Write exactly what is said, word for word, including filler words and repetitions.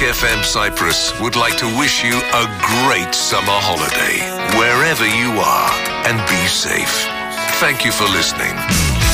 Rock F M Cyprus would like to wish you a great summer holiday, wherever you are, and be safe. Thank you for listening.